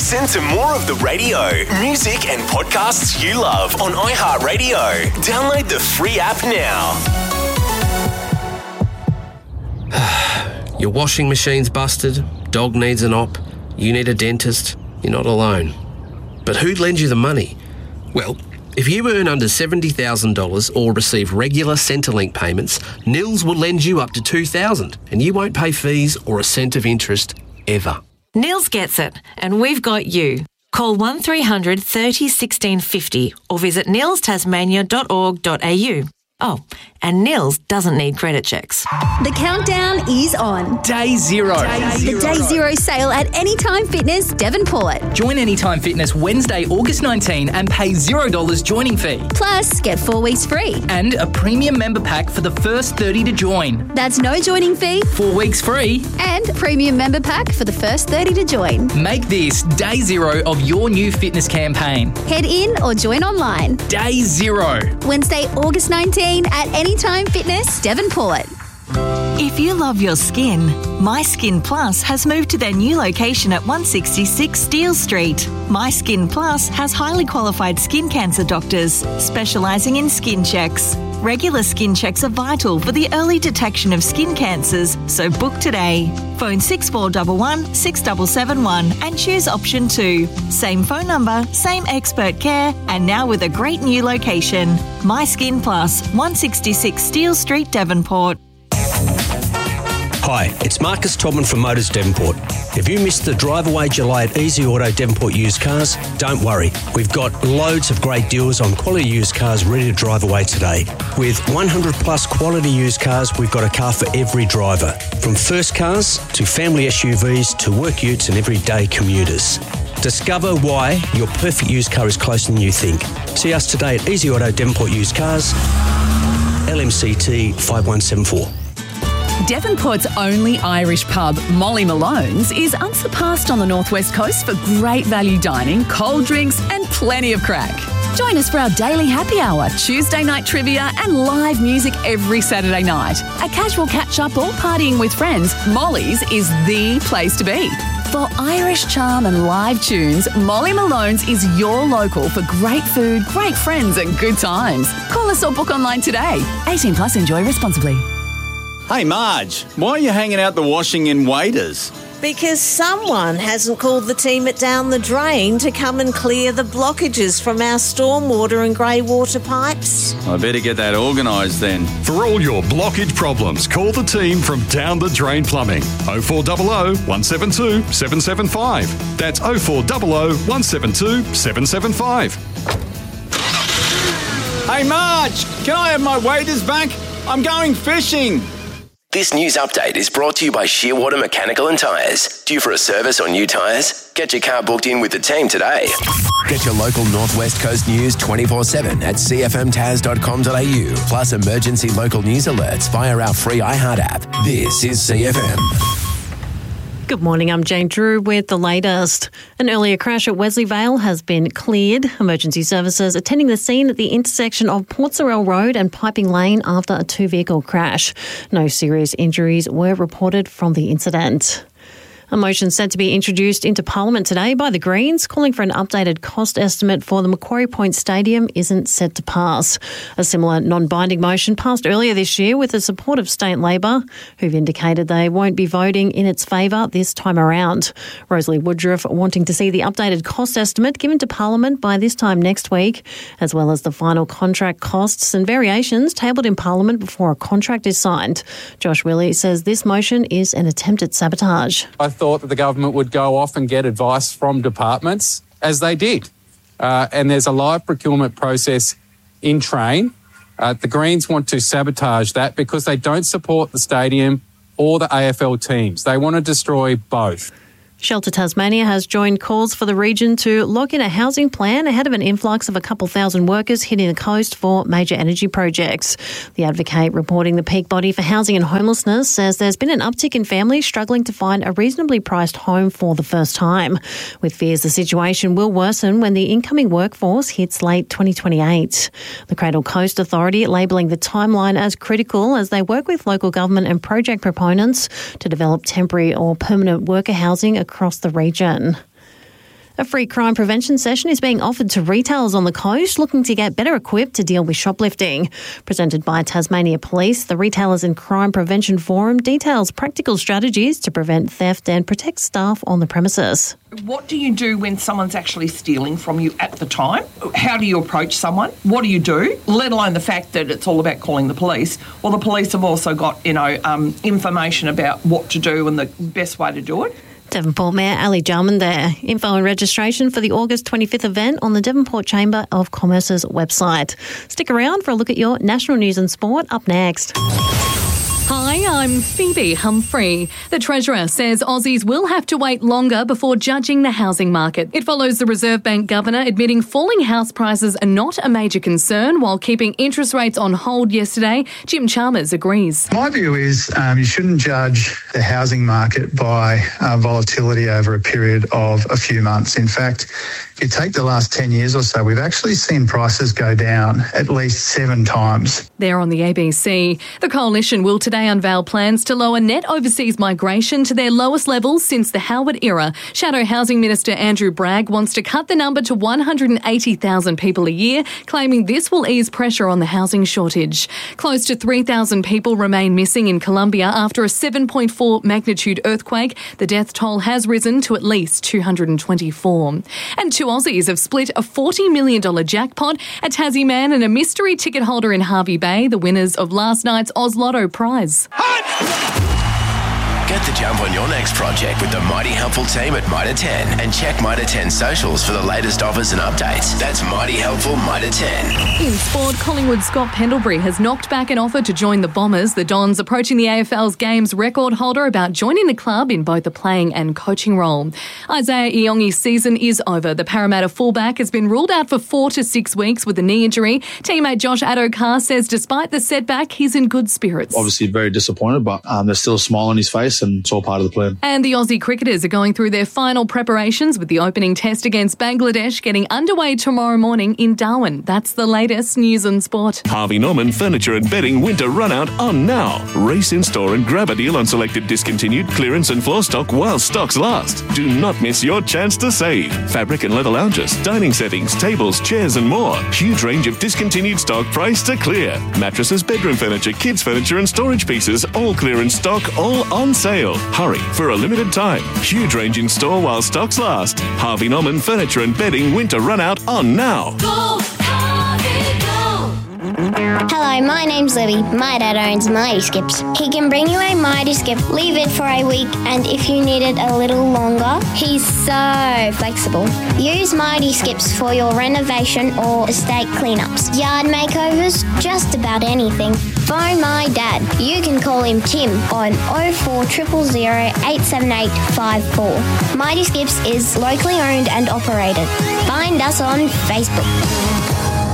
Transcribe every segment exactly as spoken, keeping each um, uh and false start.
Listen to more of the radio, music and podcasts you love on iHeartRadio. Download the free app now. Your washing machine's busted, dog needs an op, you need a dentist, you're not alone. But who'd lend you the money? Well, if you earn under seventy thousand dollars or receive regular Centrelink payments, Nils will lend you up to two thousand dollars and you won't pay fees or a cent of interest ever. Nils gets it, and we've got you. Call one three hundred thirty sixteen fifty or visit nils tasmania dot org dot a u. Oh, and Nils doesn't need credit checks. The countdown is on. Day zero. Day zero. The Day Zero sale at Anytime Fitness Devonport. Join Anytime Fitness Wednesday, August nineteenth and pay zero dollars joining fee. Plus, get four weeks free. And a premium member pack for the first thirty to join. That's no joining fee. Four weeks free. And premium member pack for the first thirty to join. Make this day zero of your new fitness campaign. Head in or join online. Day zero. Wednesday, August nineteenth at Anytime Fitness Devonport. If you love your skin, My Skin Plus has moved to their new location at one sixty-six Steele Street. My Skin Plus has highly qualified skin cancer doctors specialising in skin checks. Regular skin checks are vital for the early detection of skin cancers, so book today. Phone six four one one, six seven seven one and choose option two. Same phone number, same expert care, and now with a great new location. My Skin Plus, one sixty-six Steele Street, Devonport. Hi, it's Marcus Todman from Motors Devonport. If you missed the drive away July at Easy Auto Devonport Used Cars, don't worry. We've got loads of great deals on quality used cars ready to drive away today. With one hundred plus quality used cars, we've got a car for every driver. From first cars to family S U Vs to work utes and everyday commuters. Discover why your perfect used car is closer than you think. See us today at Easy Auto Devonport Used Cars, L M C T five one seven four. Devonport's only Irish pub, Molly Malone's, is unsurpassed on the northwest coast for great value dining, cold drinks and plenty of crack. Join us for our daily happy hour, Tuesday night trivia and live music every Saturday night. A casual catch-up or partying with friends, Molly's is the place to be. For Irish charm and live tunes, Molly Malone's is your local for great food, great friends and good times. Call us or book online today. eighteen plus, enjoy responsibly. Hey Marge, why are you hanging out the washing in waiters? Because someone hasn't called the team at Down the Drain to come and clear the blockages from our stormwater and grey water pipes. I better get that organised then. For all your blockage problems, call the team from Down the Drain Plumbing. oh four hundred, one seven two, seven seven five. That's oh four hundred, one seven two, seven seven five. Hey Marge, can I have my waders back? I'm going fishing. This news update is brought to you by Shearwater Mechanical and Tyres. Due for a service or new tyres? Get your car booked in with the team today. Get your local Northwest Coast news twenty-four seven at c f m taz dot com dot a u. Plus emergency local news alerts via our free iHeart app. This is C F M. Good morning, I'm Jane Drew with the latest. An earlier crash at Wesley Vale has been cleared. Emergency services attending the scene at the intersection of Port Sorell Road and Piping Lane after a two-vehicle crash. No serious injuries were reported from the incident. A motion set to be introduced into Parliament today by the Greens, calling for an updated cost estimate for the Macquarie Point Stadium isn't set to pass. A similar non-binding motion passed earlier this year with the support of State Labor, who've indicated they won't be voting in its favour this time around. Rosalie Woodruff wanting to see the updated cost estimate given to Parliament by this time next week, as well as the final contract costs and variations tabled in Parliament before a contract is signed. Josh Willey says this motion is an attempt at sabotage. I thought that the government would go off and get advice from departments, as they did. Uh, and there's a live procurement process in train. Uh, the Greens want to sabotage that because they don't support the stadium or the A F L teams. They want to destroy both. Shelter Tasmania has joined calls for the region to lock in a housing plan ahead of an influx of a couple thousand workers hitting the coast for major energy projects. The Advocate, reporting the peak body for housing and homelessness, says there's been an uptick in families struggling to find a reasonably priced home for the first time, with fears the situation will worsen when the incoming workforce hits late twenty twenty-eight. The Cradle Coast Authority labelling the timeline as critical as they work with local government and project proponents to develop temporary or permanent worker housing across the region. A free crime prevention session is being offered to retailers on the coast looking to get better equipped to deal with shoplifting. Presented by Tasmania Police, the Retailers and Crime Prevention Forum details practical strategies to prevent theft and protect staff on the premises. What do you do when someone's actually stealing from you at the time? How do you approach someone? What do you do? Let alone the fact that it's all about calling the police. Well, the police have also got, you know, um, information about what to do and the best way to do it. Devonport Mayor Ali Jarman there. Info and registration for the August twenty-fifth event on the Devonport Chamber of Commerce's website. Stick around for a look at your national news and sport up next. Hi, I'm Phoebe Humphrey. The Treasurer says Aussies will have to wait longer before judging the housing market. It follows the Reserve Bank Governor admitting falling house prices are not a major concern while keeping interest rates on hold yesterday. Jim Chalmers agrees. My view is um, you shouldn't judge the housing market by uh, volatility over a period of a few months. In fact, if you take the last ten years or so, we've actually seen prices go down at least seven times. There on the A B C. The Coalition will today unveil plans to lower net overseas migration to their lowest levels since the Howard era. Shadow Housing Minister Andrew Bragg wants to cut the number to one hundred eighty thousand people a year, claiming this will ease pressure on the housing shortage. Close to three thousand people remain missing in Colombia after a seven point four magnitude earthquake. The death toll has risen to at least two hundred twenty-four. And two Aussies have split a forty million dollars jackpot, a Tassie man and a mystery ticket holder in Hervey Bay, the winners of last night's Oz Lotto prize. Get the jump on your next project with the Mighty Helpful team at Mitre ten and check Mitre ten socials for the latest offers and updates. That's Mighty Helpful Mitre ten. In sport, Collingwood's Scott Pendlebury has knocked back an offer to join the Bombers. The Dons approaching the A F L's games record holder about joining the club in both the playing and coaching role. Isaiah Iongi's season is over. The Parramatta fullback has been ruled out for four to six weeks with a knee injury. Teammate Josh Addo-Carr says despite the setback, he's in good spirits. Obviously very disappointed, but um, there's still a smile on his face and it's all part of the plan. And the Aussie cricketers are going through their final preparations with the opening test against Bangladesh getting underway tomorrow morning in Darwin. That's the latest news and sport. Harvey Norman Furniture and Bedding Winter Run Out on now. Race in store and grab a deal on selected discontinued clearance and floor stock while stocks last. Do not miss your chance to save. Fabric and leather lounges, dining settings, tables, chairs and more. Huge range of discontinued stock priced to clear. Mattresses, bedroom furniture, kids furniture and storage pieces, all clearance stock, all on sale. Hurry for a limited time. Huge range in store while stocks last. Harvey Norman Furniture and Bedding Winter Run Out on now. Go, Harvey, go! Hello, my name's Libby. My dad owns Mighty Skips. He can bring you a Mighty Skip, leave it for a week, and if you need it a little longer, he's so flexible. Use Mighty Skips for your renovation or estate cleanups, yard makeovers, just about anything. Phone my dad. You can call him Tim on oh four zero zero zero eight seven eight five four. Mighty Skips is locally owned and operated. Find us on Facebook.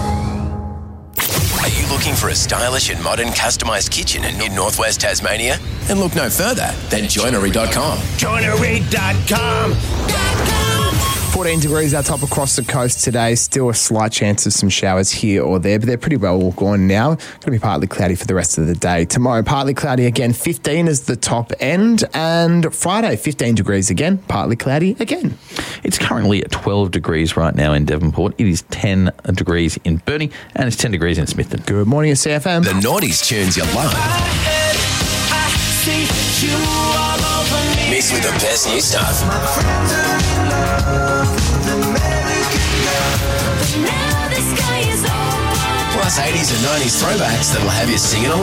Are you looking for a stylish and modern customised kitchen in, in northwest Tasmania? Then look no further than joinery dot com. joinery dot com. fourteen degrees our top across the coast today. Still a slight chance of some showers here or there, but they're pretty well gone now. Going to be partly cloudy for the rest of the day. Tomorrow, partly cloudy again. fifteen is the top end. And Friday, fifteen degrees again. Partly cloudy again. It's currently at twelve degrees right now in Devonport. It is ten degrees in Burnie and it's ten degrees in Smithton. Good morning at C F M. The noughties tunes you love. Mixed with the best new stuff. Plus eighties and nineties throwbacks that'll have you singing along.